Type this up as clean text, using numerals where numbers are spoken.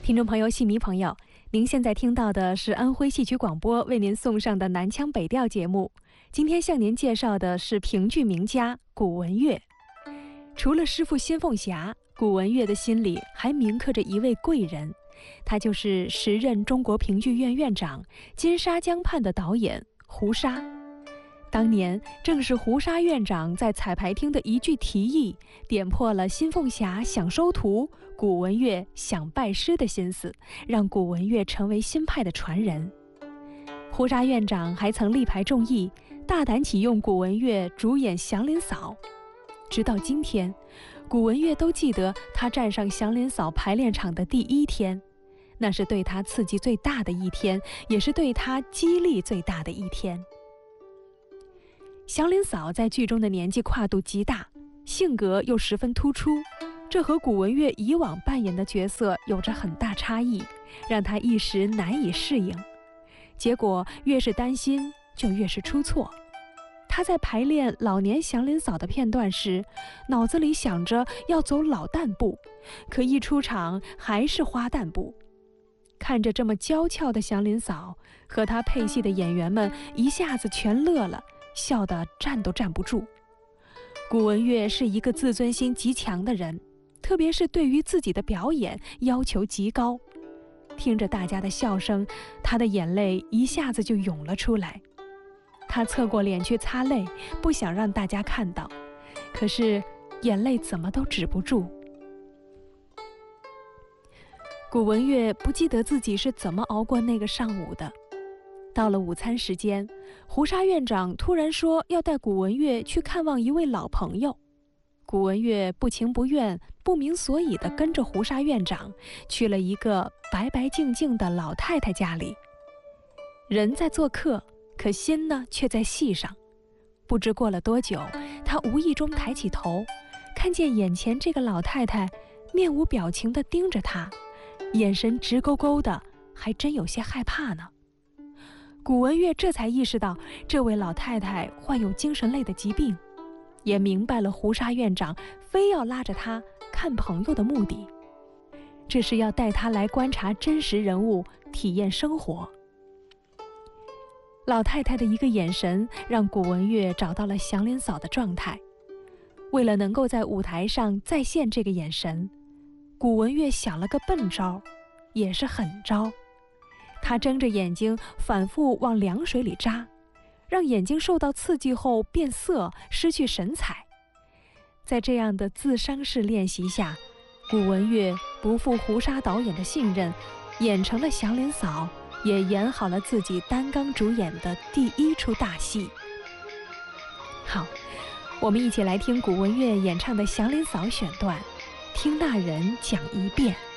听众朋友、戏迷朋友，您现在听到的是安徽戏曲广播为您送上的南腔北调节目。今天向您介绍的是评剧名家古文乐。除了师傅新凤霞，古文乐的心里还铭刻着一位贵人，他就是时任中国评剧院院长、金沙江畔的导演胡沙。当年正是胡沙院长在彩排厅的一句提议，点破了新凤霞想收徒，古文乐想拜师的心思，让古文乐成为新派的传人。胡沙院长还曾力排众议，大胆启用古文乐主演祥林嫂。直到今天，古文乐都记得他站上祥林嫂排练场的第一天，那是对他刺激最大的一天，也是对他激励最大的一天。祥林嫂在剧中的年纪跨度极大，性格又十分突出，这和古文乐以往扮演的角色有着很大差异，让他一时难以适应。结果越是担心，就越是出错。他在排练老年祥林嫂的片段时，脑子里想着要走老旦步，可一出场还是花旦步。看着这么娇俏的祥林嫂，和他配戏的演员们一下子全乐了，笑得站都站不住。古文乐是一个自尊心极强的人，特别是对于自己的表演要求极高。听着大家的笑声，他的眼泪一下子就涌了出来。他侧过脸去擦泪，不想让大家看到，可是眼泪怎么都止不住。古文乐不记得自己是怎么熬过那个上午的。到了午餐时间，胡沙院长突然说要带古文乐去看望一位老朋友。古文乐不情不愿、不明所以地跟着胡沙院长去了一个白白净净的老太太家里。人在做客，可心呢却在戏上。不知过了多久，他无意中抬起头，看见眼前这个老太太面无表情地盯着他，眼神直勾勾的，还真有些害怕呢。古文乐这才意识到这位老太太患有精神类的疾病，也明白了胡沙院长非要拉着他看朋友的目的，这是要带他来观察真实人物，体验生活。老太太的一个眼神让古文乐找到了祥林嫂的状态。为了能够在舞台上再现这个眼神，古文乐想了个笨招，也是狠招。他睁着眼睛反复往凉水里扎，让眼睛受到刺激后变色，失去神采。在这样的自伤式练习下，古文乐不负胡沙导演的信任，演成了祥林嫂，也演好了自己担纲主演的第一出大戏。好，我们一起来听古文乐演唱的祥林嫂选段，听那人讲一遍。